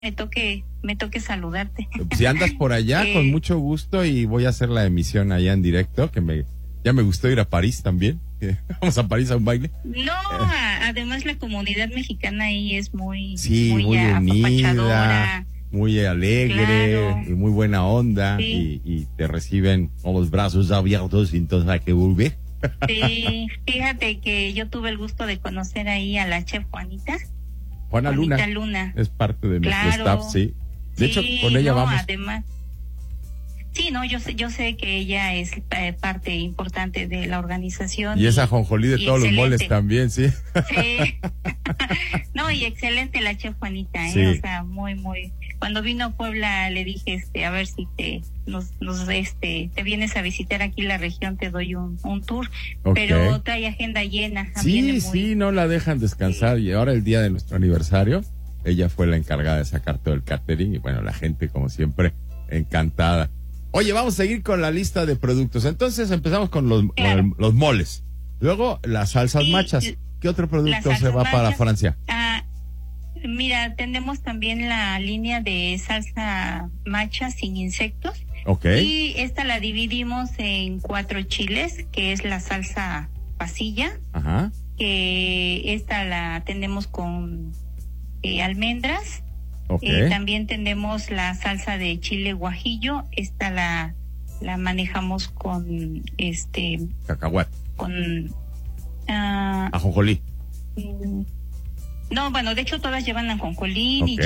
me toque saludarte. Si andas por allá, con mucho gusto, y voy a hacer la emisión allá en directo, ya me gustó ir a París también. Vamos a París a un baile. No, además la comunidad mexicana ahí es muy unida, muy alegre, claro, y muy buena onda, sí. y te reciben con los brazos abiertos, y entonces hay que volver. Fíjate que yo tuve el gusto de conocer ahí a la chef Juanita Luna. Es parte de nuestro staff, sí. De hecho, con ella vamos. Además, sí, no, yo sé que ella es parte importante de la organización. Y es ajonjolí de todos los moles también, sí. Sí. No, y excelente la chef Juanita, sí. O sea, muy. Cuando vino a Puebla le dije, a ver si te vienes a visitar aquí la región, te doy un tour. Okay. Pero trae agenda llena. Sí, no la dejan descansar. Sí. Y ahora el día de nuestro aniversario, ella fue la encargada de sacar todo el catering, y bueno, la gente, como siempre, encantada. Oye, vamos a seguir con la lista de productos. Entonces empezamos con los moles. Luego las salsas machas. ¿Qué otro producto se va para Francia? Mira, tenemos también la línea de salsa macha sin insectos. Okay. Y esta la dividimos en 4 chiles, que es la salsa pasilla. Ajá. Que esta la tenemos con almendras. Okay. También tenemos la salsa de chile guajillo. Esta la manejamos con cacahuate. Con ajonjolí. No, bueno, de hecho todas llevan ajonjolín. Okay. Y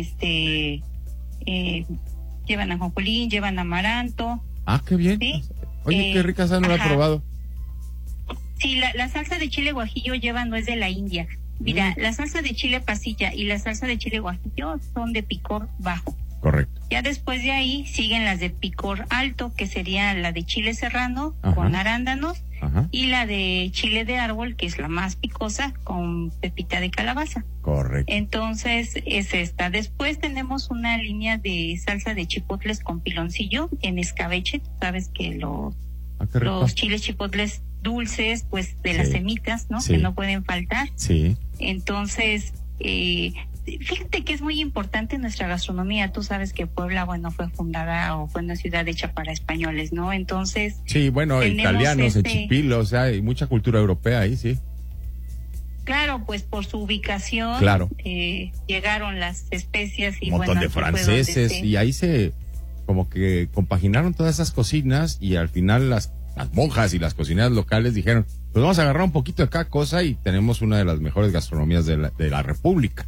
llevan ajonjolín, llevan amaranto. Ah, qué bien. ¿Sí? Oye, qué rica, esa no la he probado. Sí, la salsa de chile guajillo lleva nuez de la India. Mira, la salsa de chile pasilla y la salsa de chile guajillo son de picor bajo. Correcto. Ya después de ahí siguen las de picor alto, que sería la de chile serrano. Ajá. Con arándanos. Ajá. Y la de chile de árbol, que es la más picosa, con pepita de calabaza. Correcto. Entonces es esta. Después tenemos una línea de salsa de chipotles con piloncillo en escabeche. Tú sabes que los chiles chipotles dulces, pues de las semitas, ¿no? Sí. Que no pueden faltar. Sí. Entonces, fíjate que es muy importante en nuestra gastronomía. Tú sabes que Puebla, fue fundada o fue una ciudad hecha para españoles, ¿no? Entonces... Sí, italianos, chipilos, hay mucha cultura europea ahí, sí. Claro, pues por su ubicación. Claro. Llegaron las especias y un montón de franceses, y ahí como que compaginaron todas esas cocinas, y al final las monjas y las cocineras locales dijeron, pues vamos a agarrar un poquito de cada cosa, y tenemos una de las mejores gastronomías de la República.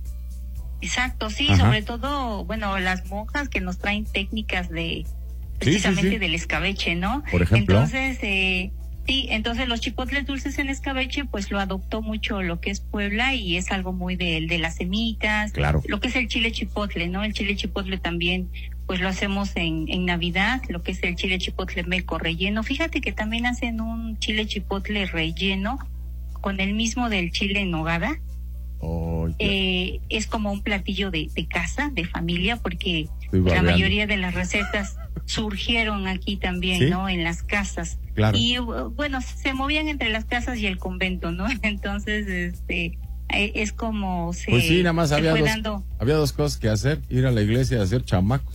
Exacto, sí. Ajá. Sobre todo, las monjas que nos traen técnicas precisamente del escabeche, ¿no? Por ejemplo. Entonces, entonces los chipotles dulces en escabeche, pues lo adoptó mucho lo que es Puebla, y es algo muy de las semitas. Claro. Lo que es el chile chipotle, ¿no? El chile chipotle también, pues lo hacemos en Navidad, lo que es el chile chipotle meco relleno. Fíjate que también hacen un chile chipotle relleno con el mismo del chile en nogada. Oh, es como un platillo de casa, de familia, porque la mayoría de las recetas surgieron aquí también, ¿sí? ¿No? En las casas. Claro. Y se movían entre las casas y el convento, ¿no? Entonces, es como pues sí, nada más había dos cosas que hacer: ir a la iglesia y hacer chamacos.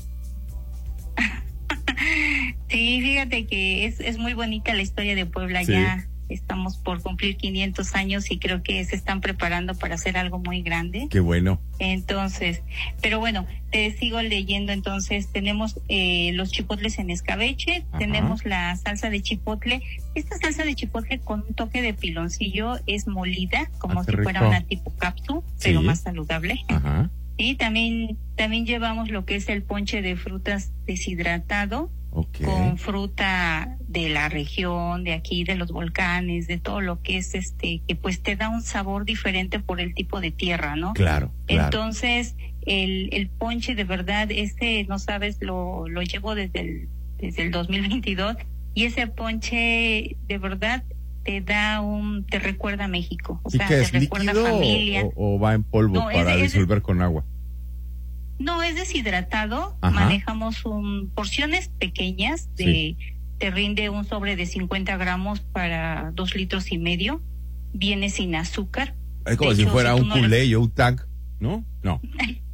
Sí, fíjate que es muy bonita la historia de Puebla. Sí. Ya estamos por cumplir 500 años y creo que se están preparando para hacer algo muy grande. Qué bueno. Entonces, pero te sigo leyendo. Entonces, tenemos los chipotles en escabeche. Ajá. Tenemos la salsa de chipotle. Esta salsa de chipotle con un toque de piloncillo es molida, como si fuera una tipo capsu, pero más saludable. Ajá. Y también llevamos lo que es el ponche de frutas deshidratado. Okay. Con fruta de la región, de aquí, de los volcanes, de todo lo que es que pues te da un sabor diferente por el tipo de tierra, ¿no? Claro. Entonces, el ponche de verdad, no sabes, lo llevo desde el 2022, y ese ponche de verdad te recuerda a México. O sea, ¿qué es, te recuerda líquido familia. o va en polvo para disolver con agua? No, es deshidratado. Ajá. Manejamos porciones pequeñas te rinde un sobre de 50 gramos para 2 litros y medio. Viene sin azúcar. Es como si fuera un culé o un tag, ¿no? No.